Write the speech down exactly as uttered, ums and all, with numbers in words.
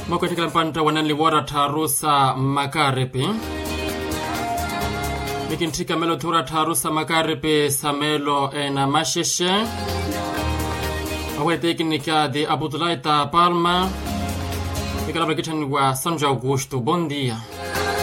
Moko katika mpanta wanani wara tarusa Makarepe. Mikintika melo tura tarusa Makarepe Samelo ena Masheshe. Awe teknika de Abutulaita Palma. Mikala bakitani wa Sanjo Augusto. Bom dia.